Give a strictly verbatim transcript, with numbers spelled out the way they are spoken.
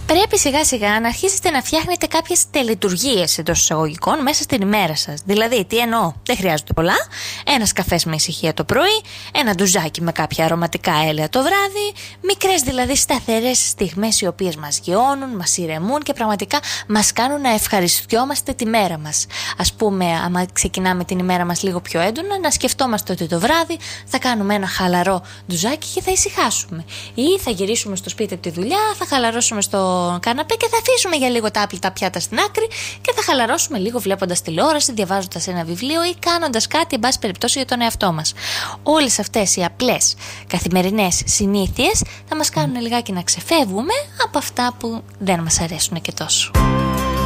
Πρέπει σιγά σιγά να αρχίσετε να φτιάχνετε κάποιες τελετουργίες εντός εισαγωγικών μέσα στην ημέρα σας. Δηλαδή, τι εννοώ, δεν χρειάζονται πολλά. Ένας καφές με ησυχία το πρωί, ένα ντουζάκι με κάποια αρωματικά έλαια το βράδυ. Μικρές δηλαδή σταθερές στιγμές οι οποίες μας γεώνουν, μας ηρεμούν και πραγματικά μας κάνουν να ευχαριστιόμαστε τη μέρα μας. Ας πούμε, άμα ξεκινάμε την ημέρα μας λίγο πιο έντονα, να σκεφτόμαστε ότι το βράδυ θα κάνουμε ένα χαλαρό ντουζάκι και θα ησυχάσουμε. Ή θα γυρίσουμε στο σπίτι από τη δουλειά, θα χαλαρώσουμε στο καναπέ και θα αφήσουμε για λίγο τα άπλυτα πιάτα στην άκρη και θα χαλαρώσουμε λίγο βλέποντας τηλεόραση, διαβάζοντας ένα βιβλίο ή κάνοντας κάτι, εν πάση περιπτώσει, για τον εαυτό μας. Όλες αυτές οι απλές καθημερινές συνήθειες θα μας κάνουν λιγάκι να ξεφεύγουμε από αυτά που δεν μας αρέσουν και τόσο.